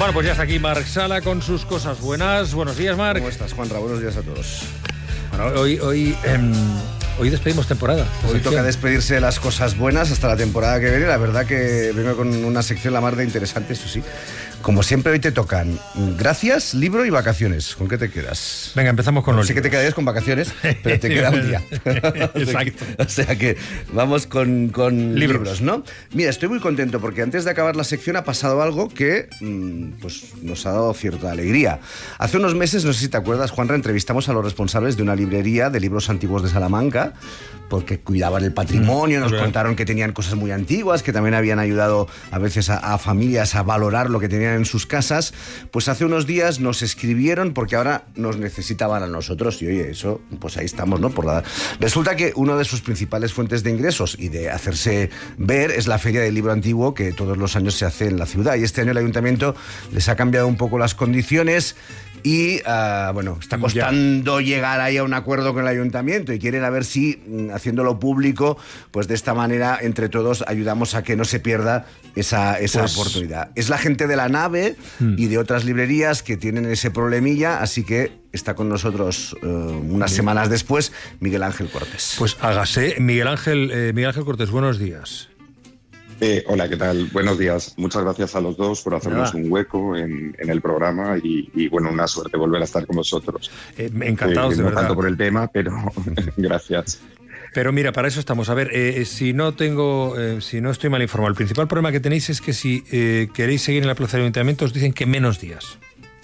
Bueno, pues ya está aquí Marc Sala con sus cosas buenas. Buenos días, Marc. ¿Cómo estás, Juanra? Buenos días a todos. Bueno, hoy despedimos temporada. Hoy toca despedirse de las cosas buenas hasta la temporada que viene. La verdad que vengo con una sección la más de interesante, eso sí. Como siempre, hoy te tocan gracias, libro y vacaciones. ¿Con qué te quedas? Venga, empezamos con los Sé que te quedarías con vacaciones, pero te queda un día. Exacto. O sea que vamos con libros, ¿no? Mira, estoy muy contento porque antes de acabar la sección ha pasado algo que pues nos ha dado cierta alegría. Hace unos meses, no sé si te acuerdas, Juanra, entrevistamos a los responsables de una librería de libros antiguos de Salamanca porque cuidaban el patrimonio, nos contaron que tenían cosas muy antiguas, que también habían ayudado a veces a familias a valorar lo que tenían en sus casas. Pues hace unos días nos escribieron porque ahora nos necesitaban a nosotros y oye, eso, pues ahí estamos, ¿no? Resulta que una de sus principales fuentes de ingresos y de hacerse ver es la Feria del Libro Antiguo que todos los años se hace en la ciudad, y este año el ayuntamiento les ha cambiado un poco las condiciones y, bueno, está costando llegar ahí a un acuerdo con el ayuntamiento y quieren a ver si, haciéndolo público, pues de esta manera, entre todos, ayudamos a que no se pierda esa oportunidad. Es la gente de La Nave y de otras librerías que tienen ese problemilla, así que está con nosotros unas semanas después Miguel Ángel Cortés. Pues hágase. Miguel Ángel Cortés, buenos días. Hola, ¿qué tal? Buenos días. Muchas gracias a los dos por hacernos un hueco en el programa y bueno, una suerte volver a estar con vosotros. Encantados, de no verdad. tanto por el tema, pero gracias. Pero mira, para eso estamos. A ver, si no estoy mal informado, el principal problema que tenéis es que si queréis seguir en la plaza del ayuntamiento os dicen que menos días.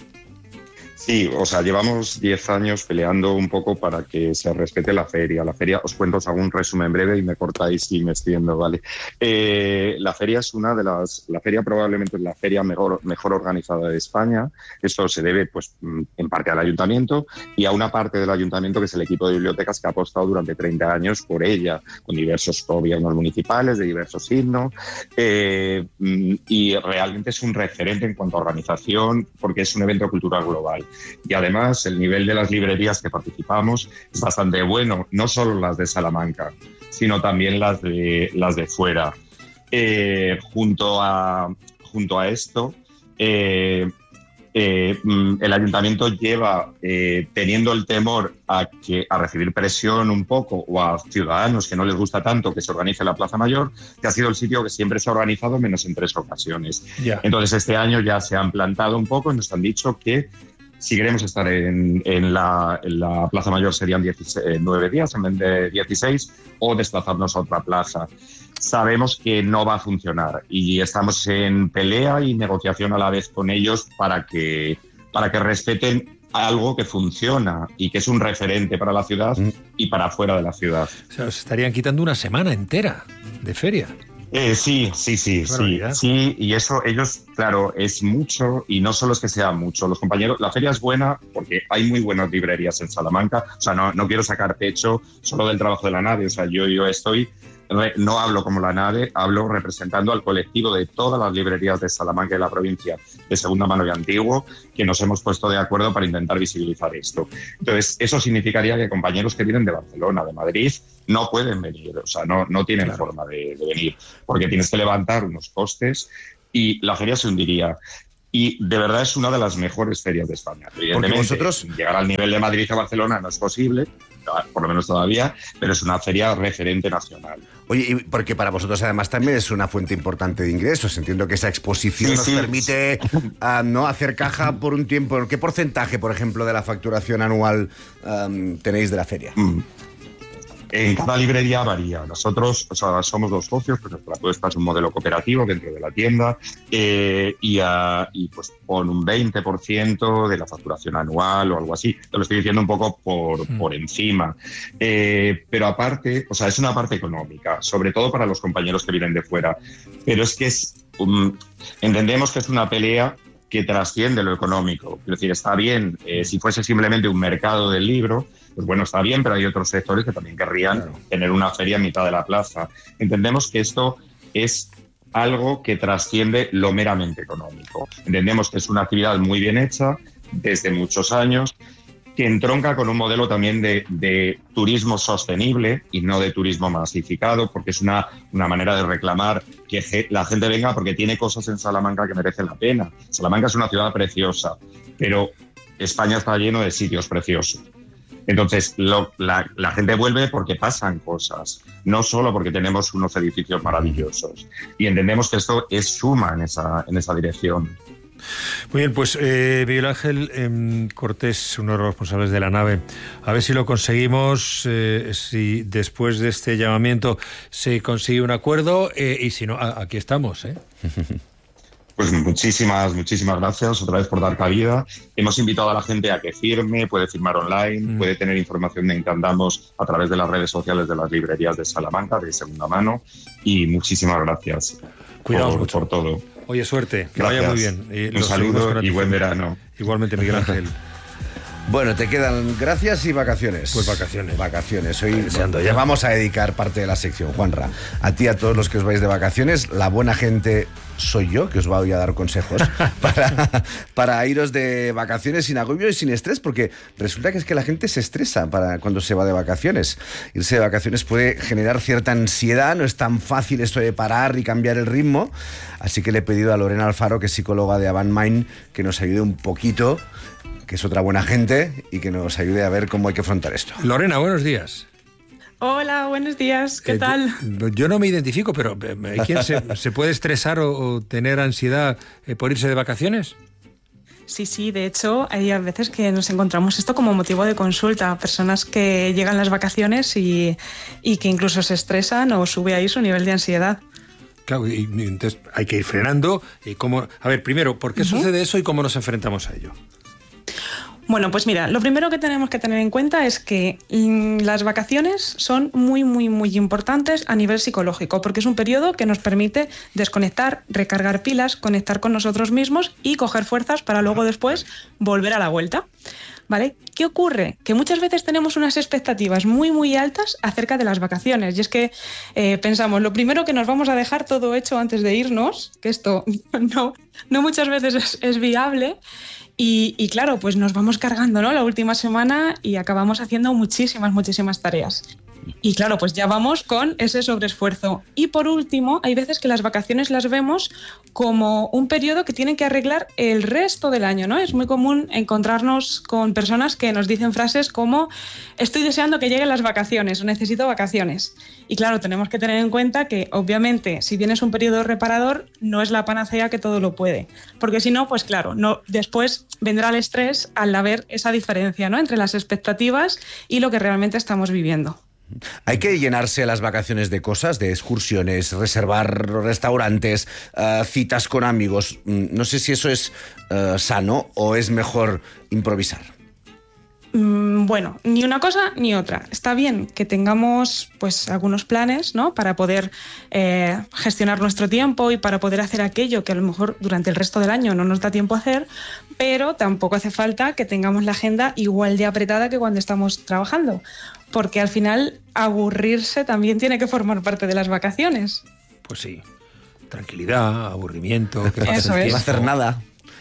Sí, o sea, llevamos 10 años peleando un poco para que se respete la feria. La feria, os cuento, os hago un resumen breve y me cortáis si me extiendo, ¿vale? La feria es la feria probablemente es la feria mejor organizada de España. Esto se debe, pues, en parte al ayuntamiento y a una parte del ayuntamiento que es el equipo de bibliotecas que ha apostado durante 30 años por ella, con diversos gobiernos municipales, de diversos signos, y realmente es un referente en cuanto a organización porque es un evento cultural global. Y además el nivel de las librerías que participamos es bastante bueno, no solo las de Salamanca, sino también las de fuera. Junto a esto, el ayuntamiento lleva teniendo el temor a recibir presión un poco, o a ciudadanos que no les gusta tanto que se organice la Plaza Mayor, que ha sido el sitio que siempre se ha organizado menos en 3 ocasiones. Yeah. Entonces este año ya se han plantado un poco y nos han dicho que si queremos estar en la Plaza Mayor serían 9 días en vez de 16, o desplazarnos a otra plaza. Sabemos que no va a funcionar y estamos en pelea y negociación a la vez con ellos para que respeten algo que funciona y que es un referente para la ciudad y para fuera de la ciudad. O sea, os estarían quitando una semana entera de feria. Sí, y eso ellos, claro, es mucho, y no solo es que sea mucho. Los compañeros, la feria es buena porque hay muy buenas librerías en Salamanca. O sea, no quiero sacar pecho solo del trabajo de La Nave. O sea, yo no hablo como La Nave, hablo representando al colectivo de todas las librerías de Salamanca y la provincia de segunda mano y antiguo, que nos hemos puesto de acuerdo para intentar visibilizar esto. Entonces, eso significaría que compañeros que vienen de Barcelona, de Madrid, no pueden venir, o sea, no tienen forma de venir, porque tienes que levantar unos costes y la feria se hundiría. Y de verdad es una de las mejores ferias de España. Evidentemente, vosotros llegar al nivel de Madrid o Barcelona no es posible, por lo menos todavía, pero es una feria referente nacional. Oye, y porque para vosotros además también es una fuente importante de ingresos. Entiendo que esa exposición nos permite no hacer caja por un tiempo. ¿Qué porcentaje, por ejemplo, de la facturación anual tenéis de la feria? En cada librería varía. Nosotros, o sea, somos 2 socios, pero la apuesta es un modelo cooperativo dentro de la tienda y pues con un 20% de la facturación anual o algo así. Te lo estoy diciendo un poco por encima. Pero aparte, o sea, es una parte económica, sobre todo para los compañeros que vienen de fuera. Pero es que entendemos que es una pelea que trasciende lo económico. Es decir, está bien, si fuese simplemente un mercado del libro, pues bueno, está bien, pero hay otros sectores que también querrían tener una feria en mitad de la plaza. Entendemos que esto es algo que trasciende lo meramente económico. Entendemos que es una actividad muy bien hecha desde muchos años que entronca con un modelo también de turismo sostenible y no de turismo masificado, porque es una manera de reclamar que la gente venga porque tiene cosas en Salamanca que merecen la pena. Salamanca es una ciudad preciosa, pero España está lleno de sitios preciosos. Entonces, la gente vuelve porque pasan cosas, no solo porque tenemos unos edificios maravillosos. Y entendemos que esto suma en esa dirección. Muy bien, pues Miguel Ángel Cortés, uno de los responsables de la nave, a ver si lo conseguimos, si después de este llamamiento se consigue un acuerdo, y si no, aquí estamos, ¿eh? Pues muchísimas gracias otra vez por dar cabida. Hemos invitado a la gente a que firme, puede firmar online, puede tener información de en que andamos a través de las redes sociales de las librerías de Salamanca, de segunda mano, y muchísimas gracias. Cuidaos por todo. Oye, suerte, que gracias. vaya muy bien. Un saludo y buen verano. Igualmente, Miguel Ángel. Bueno, te quedan gracias y vacaciones. Pues vacaciones. Vacaciones. Hoy ya vamos a dedicar parte de la sección, Juanra. A ti, a todos los que os vais de vacaciones, la buena gente soy yo, que os voy a dar consejos para iros de vacaciones sin agobio y sin estrés, porque resulta que es que la gente se estresa cuando se va de vacaciones. Irse de vacaciones puede generar cierta ansiedad, no es tan fácil esto de parar y cambiar el ritmo, así que le he pedido a Lorena Alfaro, que es psicóloga de Avant Mind, que nos ayude un poquito, que es otra buena gente, y que nos ayude a ver cómo hay que afrontar esto. Lorena, buenos días. Hola, buenos días, ¿qué tal? Yo no me identifico, pero ¿quién se puede estresar o tener ansiedad por irse de vacaciones? Sí, de hecho, hay a veces que nos encontramos esto como motivo de consulta, personas que llegan las vacaciones y que incluso se estresan o sube ahí su nivel de ansiedad. Claro, y entonces hay que ir frenando. A ver, primero, ¿por qué sucede eso y cómo nos enfrentamos a ello? Bueno, pues mira, lo primero que tenemos que tener en cuenta es que las vacaciones son muy, muy, muy importantes a nivel psicológico, porque es un periodo que nos permite desconectar, recargar pilas, conectar con nosotros mismos y coger fuerzas para luego después volver a la vuelta. ¿Vale? ¿Qué ocurre? Que muchas veces tenemos unas expectativas muy, muy altas acerca de las vacaciones. Y es que pensamos, lo primero que nos vamos a dejar todo hecho antes de irnos, que esto no muchas veces es viable. Y claro, pues nos vamos cargando, ¿no?, la última semana y acabamos haciendo muchísimas tareas. Y claro, pues ya vamos con ese sobreesfuerzo. Y por último, hay veces que las vacaciones las vemos como un periodo que tienen que arreglar el resto del año, ¿no? Es muy común encontrarnos con personas que nos dicen frases como estoy deseando que lleguen las vacaciones o necesito vacaciones. Y claro, tenemos que tener en cuenta que obviamente si bien es un periodo reparador, no es la panacea que todo lo puede. Porque si no, pues claro, después vendrá el estrés al haber esa diferencia, ¿no?, entre las expectativas y lo que realmente estamos viviendo. Hay que llenarse las vacaciones de cosas, de excursiones, reservar restaurantes, citas con amigos. No sé si eso es sano o es mejor improvisar. Bueno, ni una cosa ni otra. Está bien que tengamos pues algunos planes, ¿no?, para poder gestionar nuestro tiempo y para poder hacer aquello que a lo mejor durante el resto del año no nos da tiempo a hacer, pero tampoco hace falta que tengamos la agenda igual de apretada que cuando estamos trabajando, porque al final aburrirse también tiene que formar parte de las vacaciones. Pues sí, tranquilidad, aburrimiento, que Eso es. No hacer nada.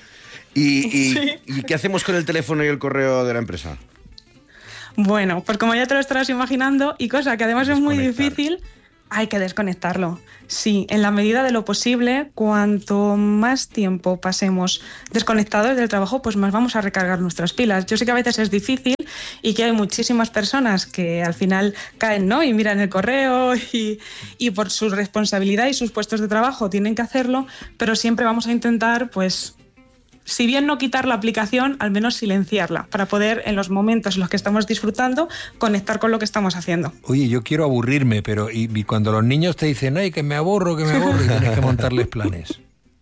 ¿Y qué hacemos con el teléfono y el correo de la empresa? Bueno, pues como ya te lo estarás imaginando, y cosa que además es muy difícil, hay que desconectarlo. Sí, en la medida de lo posible, cuanto más tiempo pasemos desconectados del trabajo, pues más vamos a recargar nuestras pilas. Yo sé que a veces es difícil y que hay muchísimas personas que al final caen, ¿no?, y miran el correo y por su responsabilidad y sus puestos de trabajo tienen que hacerlo, pero siempre vamos a intentar, pues, si bien no quitar la aplicación, al menos silenciarla, para poder, en los momentos en los que estamos disfrutando, conectar con lo que estamos haciendo. Oye, yo quiero aburrirme, pero y cuando los niños te dicen, ay, que me aburro, y tienes que montarles planes.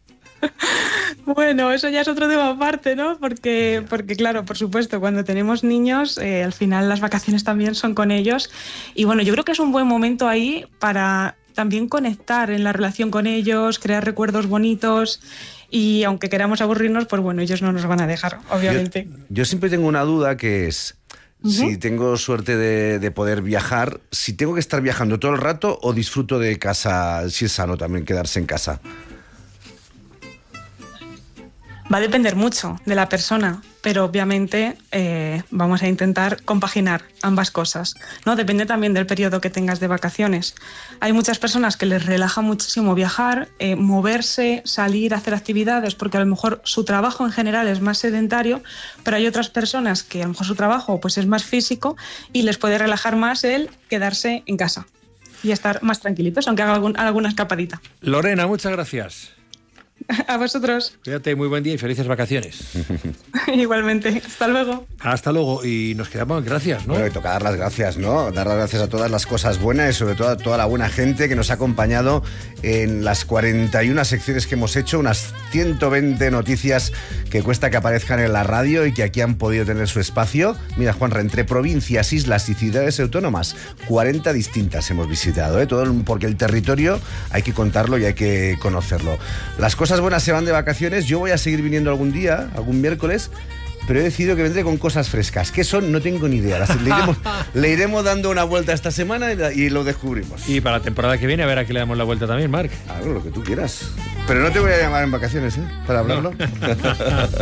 Bueno, eso ya es otro tema aparte, ¿no? Porque claro, por supuesto, cuando tenemos niños, al final las vacaciones también son con ellos. Y bueno, yo creo que es un buen momento ahí para también conectar en la relación con ellos, crear recuerdos bonitos. Y aunque queramos aburrirnos, pues bueno, ellos no nos van a dejar, obviamente. Yo siempre tengo una duda que es, si tengo suerte de poder viajar, si tengo que estar viajando todo el rato o disfruto de casa, si es sano también quedarse en casa. Va a depender mucho de la persona, pero obviamente vamos a intentar compaginar ambas cosas, ¿no? Depende también del periodo que tengas de vacaciones. Hay muchas personas que les relaja muchísimo viajar, moverse, salir, hacer actividades, porque a lo mejor su trabajo en general es más sedentario, pero hay otras personas que a lo mejor su trabajo pues, es más físico y les puede relajar más el quedarse en casa y estar más tranquilitos, aunque haga alguna escapadita. Lorena, muchas gracias. A vosotros. Cuídate, muy buen día y felices vacaciones. Igualmente. Hasta luego. Hasta luego. Y nos quedamos, gracias, ¿no? Bueno, y toca dar las gracias, ¿no? Dar las gracias a todas las cosas buenas y sobre todo a toda la buena gente que nos ha acompañado en las 41 secciones que hemos hecho, unas 120 noticias que cuesta que aparezcan en la radio y que aquí han podido tener su espacio. Mira, Juanra, entre provincias, islas y ciudades autónomas, 40 distintas hemos visitado, ¿eh? Todo porque el territorio hay que contarlo y hay que conocerlo. Las cosas buenas se van de vacaciones. Yo voy a seguir viniendo algún día, algún miércoles, pero he decidido que vendré con cosas frescas. ¿Qué son? No tengo ni idea. Le iremos dando una vuelta esta semana y lo descubrimos. Y para la temporada que viene, a ver a qué le damos la vuelta también, Marc. Claro, lo que tú quieras. Pero no te voy a llamar en vacaciones, ¿eh? Para hablarlo. No.